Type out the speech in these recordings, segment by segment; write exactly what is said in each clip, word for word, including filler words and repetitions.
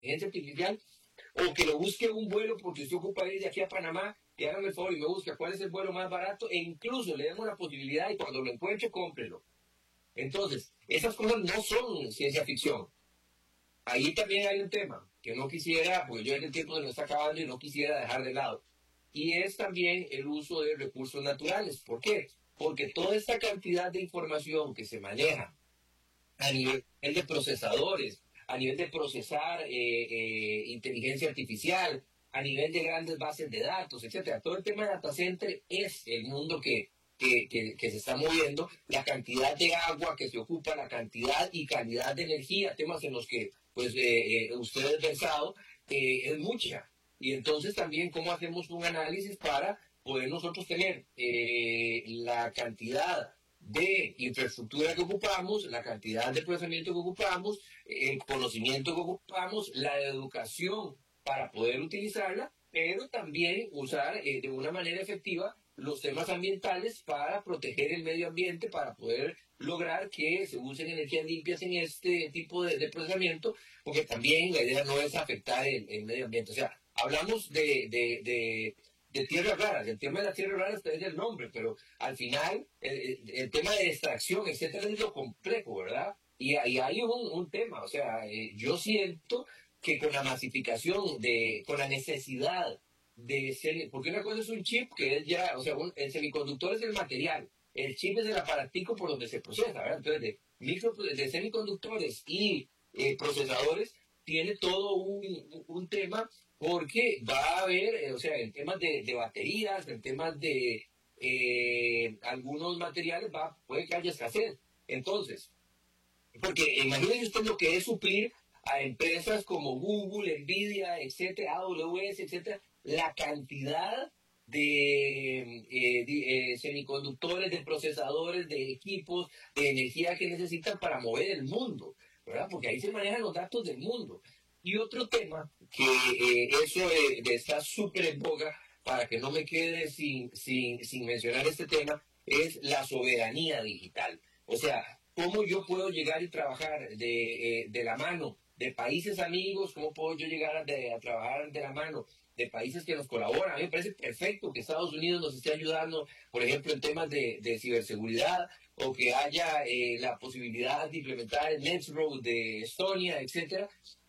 inteligencia artificial, o que lo busque un vuelo porque usted ocupa ir de aquí a Panamá, que hágame el favor y me busca cuál es el vuelo más barato, e incluso le demos la posibilidad y cuando lo encuentre, cómprelo. Entonces, esas cosas no son ciencia ficción. Ahí también hay un tema que no quisiera, porque yo en el tiempo se me está acabando y no quisiera dejar de lado. Y es también el uso de recursos naturales. ¿Por qué? Porque toda esta cantidad de información que se maneja a nivel de procesadores, a nivel de procesar eh, eh, inteligencia artificial, a nivel de grandes bases de datos, etcétera. Todo el tema de data center es el mundo que, que, que, que se está moviendo, la cantidad de agua que se ocupa, la cantidad y calidad de energía, temas en los que pues eh, eh, usted ha pensado, eh, es mucha. Y entonces también cómo hacemos un análisis para poder nosotros tener eh, la cantidad de infraestructura que ocupamos, la cantidad de procesamiento que ocupamos, el conocimiento que ocupamos, la educación para poder utilizarla, pero también usar eh, de una manera efectiva los temas ambientales para proteger el medio ambiente, para poder lograr que se usen energías limpias en este tipo de, de procesamiento, porque también la idea no es afectar el, el medio ambiente. O sea, hablamos de, de, de de tierras raras. El tema de las tierras raras es el nombre, pero al final el, el tema de extracción, etcétera, es lo complejo, ¿verdad? Y, y hay un, un tema, o sea, eh, yo siento que con la masificación, de, con la necesidad de ser, porque una cosa es un chip que es ya, o sea, un, el semiconductor es el material, el chip es el aparatico por donde se procesa, ¿verdad? Entonces, de, micro, de semiconductores y eh, procesadores, tiene todo un, un tema porque va a haber, eh, o sea, en temas de, de baterías, en temas de eh, algunos materiales, va, puede que haya escasez. Entonces, porque imagínense usted lo que es suplir a empresas como Google, Nvidia, etcétera, A W S, etcétera, la cantidad de, eh, de eh, semiconductores, de procesadores, de equipos, de energía que necesitan para mover el mundo, ¿verdad? Porque ahí se manejan los datos del mundo. Y otro tema que eh, eso eh, está súper en boga, para que no me quede sin, sin, sin mencionar este tema, es la soberanía digital. O sea, cómo yo puedo llegar y trabajar de, eh, de la mano de países amigos, cómo puedo yo llegar a, de, a trabajar de la mano de países que nos colaboran. A mí me parece perfecto que Estados Unidos nos esté ayudando, por ejemplo, en temas de, de ciberseguridad, o que haya eh, la posibilidad de implementar el Nextroad de Estonia, etcétera.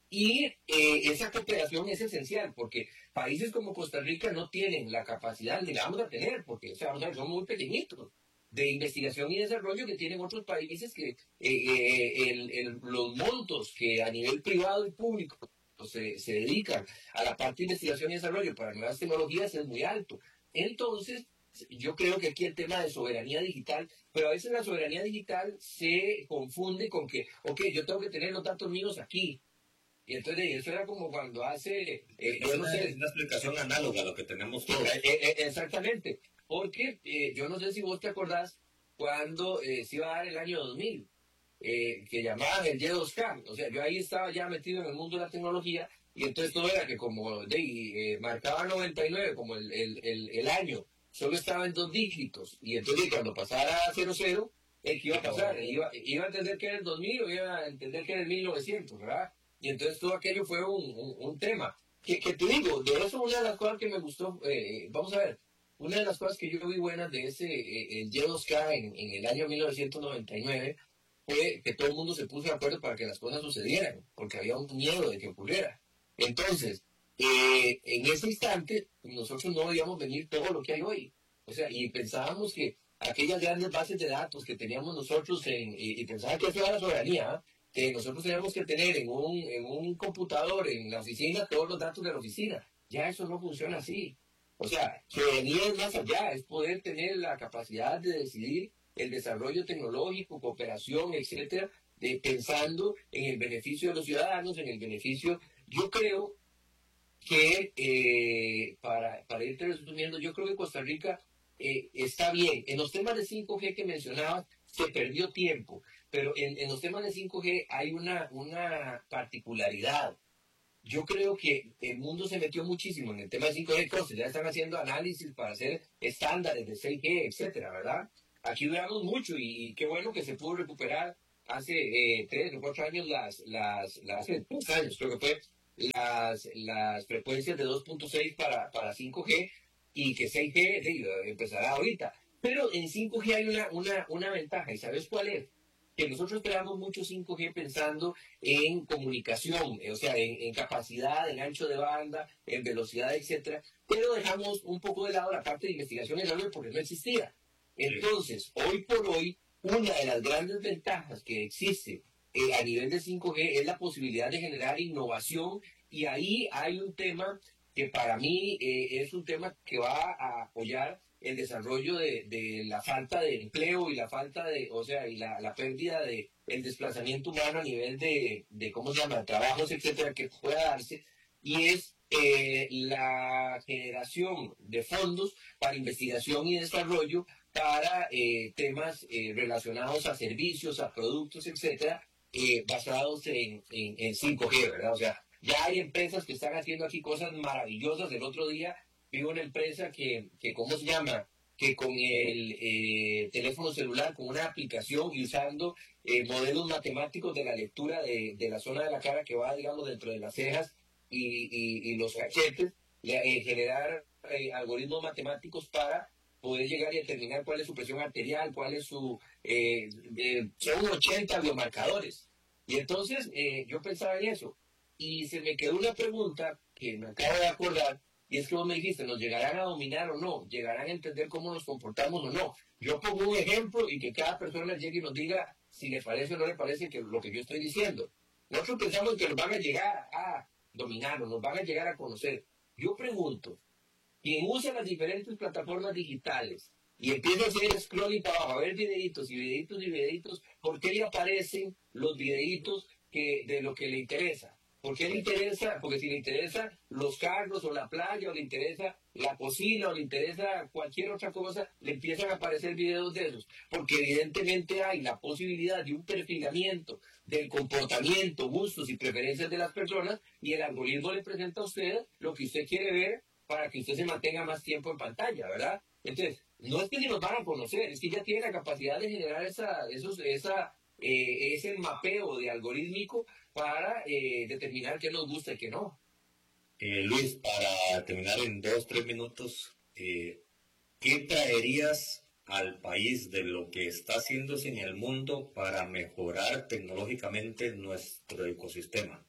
Y eh, esa cooperación es esencial, porque países como Costa Rica no tienen la capacidad, ni la vamos a tener, porque o sea, vamos a ver, son muy pequeñitos, de investigación y desarrollo que tienen otros países que eh, eh, el, el, los montos que a nivel privado y público se, se dedican a la parte de investigación y desarrollo para nuevas tecnologías es muy alto. Entonces, yo creo que aquí el tema de soberanía digital, pero a veces la soberanía digital se confunde con que, ok, yo tengo que tener los datos míos aquí. Y entonces eso era como cuando hace, eh, yo no sé, es una explicación análoga a lo que tenemos todos. Eh, eh, exactamente, porque eh, yo no sé si vos te acordás cuando eh, se iba a dar el año dos mil, eh, que llamaban el Y dos K. O sea, yo ahí estaba ya metido en el mundo de la tecnología y entonces todo era que como de, eh, marcaba noventa y nueve como el, el, el, el año, solo estaba en dos dígitos. Y entonces cuando pasara a cero cero, eh, ¿qué iba a pasar? Iba, iba a entender que era el dos mil o iba a entender que era el mil novecientos, ¿verdad? Y entonces todo aquello fue un, un, un tema. Que, que te digo, de eso una de las cosas que me gustó, eh, vamos a ver, una de las cosas que yo vi buenas de ese eh, el Y dos K en, en el año mil novecientos noventa y nueve fue que todo el mundo se puso de acuerdo para que las cosas sucedieran, porque había un miedo de que ocurriera. Entonces, eh, en ese instante, nosotros no veíamos venir todo lo que hay hoy. O sea, y pensábamos que aquellas grandes bases de datos que teníamos nosotros, en, y, y pensaba que eso era la soberanía, ¿eh? Que nosotros teníamos que tener en un, en un computador, en la oficina, todos los datos de la oficina. Ya eso no funciona así. O sea, soberanía es más allá, es poder tener la capacidad de decidir el desarrollo tecnológico, cooperación, etcétera, de, pensando en el beneficio de los ciudadanos, en el beneficio. Yo creo que, eh, para, para irte resumiendo, yo creo que Costa Rica eh, está bien. En los temas de cinco G que mencionabas, se perdió tiempo, pero en, en los temas de cinco G hay una, una particularidad. Yo creo que el mundo se metió muchísimo en el tema de cinco G, entonces ya están haciendo análisis para hacer estándares de seis G, etcétera, ¿verdad? Aquí duramos mucho y qué bueno que se pudo recuperar hace eh, tres o cuatro años las, las, las, tres años creo que fue, las, las frecuencias de dos punto seis para, para cinco G y que seis G sí, empezará ahorita. Pero en cinco G hay una, una, una ventaja, ¿y sabes cuál es? Que nosotros esperamos mucho cinco G pensando en comunicación, o sea, en, en capacidad, en ancho de banda, en velocidad, etcétera, pero dejamos un poco de lado la parte de investigación en el porque no existía. Entonces, hoy por hoy, una de las grandes ventajas que existe eh, a nivel de cinco G es la posibilidad de generar innovación, y ahí hay un tema que para mí eh, es un tema que va a apoyar el desarrollo de, de la falta de empleo y la falta de, o sea, y la, la pérdida de el desplazamiento humano a nivel de, de ¿cómo se llama?, trabajos, etcétera, que pueda darse, y es eh, la generación de fondos para investigación y desarrollo para eh, temas eh, relacionados a servicios, a productos, etcétera, eh, basados en, en, en cinco G, ¿verdad? O sea, ya hay empresas que están haciendo aquí cosas maravillosas. El otro día vi una empresa que, que ¿cómo se llama?, que con el eh, teléfono celular, con una aplicación y usando eh, modelos matemáticos de la lectura de, de la zona de la cara que va, digamos, dentro de las cejas y, y, y los cachetes, eh, generar eh, algoritmos matemáticos para poder llegar y determinar cuál es su presión arterial, cuál es su... Eh, eh, son ochenta biomarcadores. Y entonces eh, yo pensaba en eso. Y se me quedó una pregunta que me acabo de acordar, y es que vos me dijiste, ¿nos llegarán a dominar o no? ¿Llegarán a entender cómo nos comportamos o no? Yo pongo un ejemplo y que cada persona llegue y nos diga si le parece o no le parece que lo que yo estoy diciendo. Nosotros pensamos que nos van a llegar a dominar, nos van a llegar a conocer. Yo pregunto, quien usa las diferentes plataformas digitales y empieza a hacer scrolling para abajo, a ver videitos y videitos y videitos, ¿por qué le aparecen los videitos que, de lo que le interesa? ¿Por qué le interesa? Porque si le interesa los carros o la playa, o le interesa la cocina, o le interesa cualquier otra cosa, le empiezan a aparecer videos de esos. Porque evidentemente hay la posibilidad de un perfilamiento del comportamiento, gustos y preferencias de las personas, y el algoritmo le presenta a usted lo que usted quiere ver para que usted se mantenga más tiempo en pantalla, ¿verdad? Entonces, no es que ni nos van a conocer, es que ya tiene la capacidad de generar esa, esos, esa, eh, ese mapeo de algorítmico para eh, determinar qué nos gusta y qué no. Eh, Luis, para terminar en dos, tres minutos, eh, ¿qué traerías al país de lo que está haciéndose en el mundo para mejorar tecnológicamente nuestro ecosistema?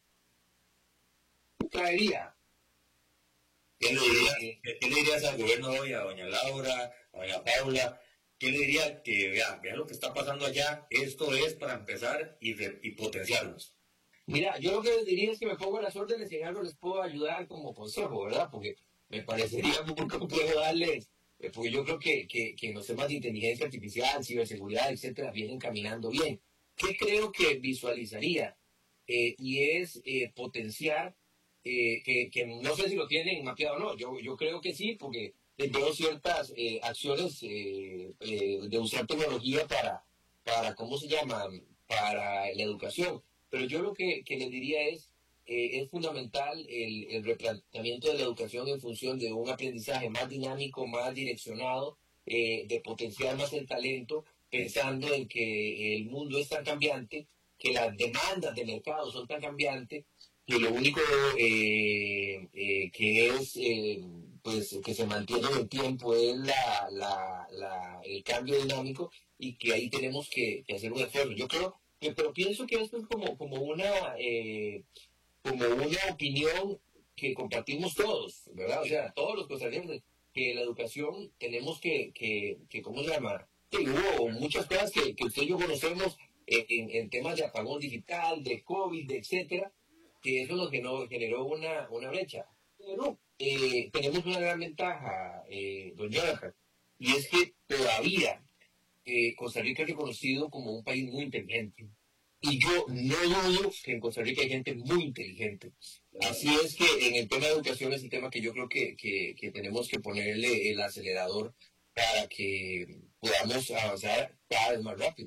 ¿Qué traería? ¿Qué le dirías, qué le dirías al gobierno hoy, a doña Laura, a doña Paula? ¿Qué le diría? Que vea, vea lo que está pasando allá, esto es para empezar y, re, y potenciarnos. Mira, yo lo que les diría es que me pongo a las órdenes y en algo les puedo ayudar como consejo, ¿verdad? Porque me parecería muy complejo darles, eh, porque yo creo que, que, que los temas de inteligencia artificial, ciberseguridad, etcétera, vienen caminando bien. ¿Qué creo que visualizaría? Eh, y es eh, potenciar, eh, que, que no sé si lo tienen mapeado o no, yo, yo creo que sí, porque veo ciertas eh, acciones eh, eh, de usar tecnología para, para, ¿cómo se llama?, para la educación. Pero yo lo que, que les diría es, eh, es fundamental el, el replanteamiento de la educación en función de un aprendizaje más dinámico, más direccionado, eh, de potenciar más el talento, pensando en que el mundo es tan cambiante, que las demandas de mercado son tan cambiantes, que lo único eh, eh, que es, eh, pues, que se mantiene en el tiempo es la, la, la, el cambio dinámico, y que ahí tenemos que, que hacer un esfuerzo. Yo creo pero pienso que esto es como, como, una, eh, como una opinión que compartimos todos, ¿verdad? O sea, todos los costarricenses, que la educación tenemos que, que, que ¿cómo se llama? Sí, hubo muchas cosas que, que usted y yo conocemos en, en, en temas de apagón digital, de COVID, de etcétera, que eso nos generó, generó una, una brecha. Pero eh, tenemos una gran ventaja, eh, don Jonathan, y es que todavía Eh, Costa Rica es reconocido como un país muy inteligente. Y yo no dudo que en Costa Rica hay gente muy inteligente. Así es que en el tema de educación es un tema que yo creo que, que, que tenemos que ponerle el acelerador para que podamos avanzar cada vez más rápido.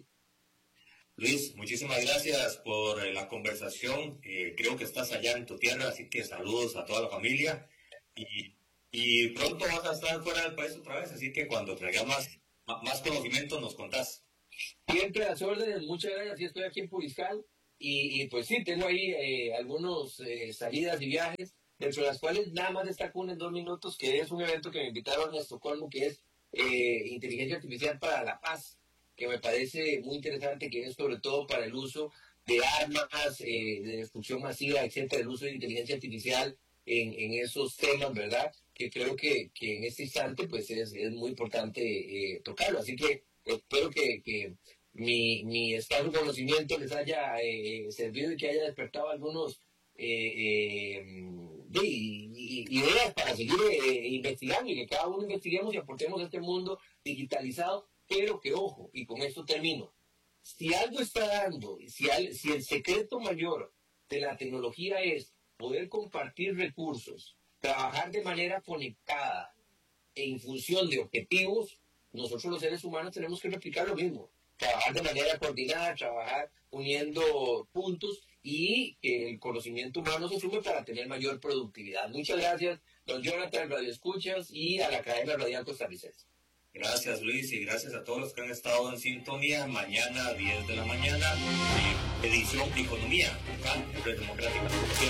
Luis, muchísimas gracias por la conversación. Eh, creo que estás allá en tu tierra, así que saludos a toda la familia. Y, y pronto vas a estar fuera del país otra vez, así que cuando traigas más más conocimiento nos contás. Siempre a las órdenes, muchas gracias. Estoy aquí en Puriscal Y, y pues sí, tengo ahí eh, algunos eh, salidas y viajes, dentro de las cuales nada más destaco uno en dos minutos, que es un evento que me invitaron a Estocolmo, que es eh, Inteligencia Artificial para la Paz, que me parece muy interesante, que es sobre todo para el uso de armas, eh, de destrucción masiva, etcétera, el uso de inteligencia artificial en, en esos temas, ¿verdad? Que creo que, que en este instante pues es, es muy importante eh, tocarlo. Así que espero que, que mi, mi escaso conocimiento les haya eh, servido y que haya despertado algunos eh, eh, de, y, y, ideas para seguir eh, investigando y que cada uno investiguemos y aportemos a este mundo digitalizado, pero que ojo, y con esto termino, si algo está dando, si, al, si el secreto mayor de la tecnología es poder compartir recursos, trabajar de manera conectada en función de objetivos, nosotros los seres humanos tenemos que replicar lo mismo. Trabajar de manera coordinada, trabajar uniendo puntos y que el conocimiento humano se sume para tener mayor productividad. Muchas gracias, don Jonathan, Radio Escuchas y a la Academia Radial Costarricense. Gracias, Luis, y gracias a todos los que han estado en sintonía. Mañana, diez de la mañana, edición de Economía, acá en Red Democrática.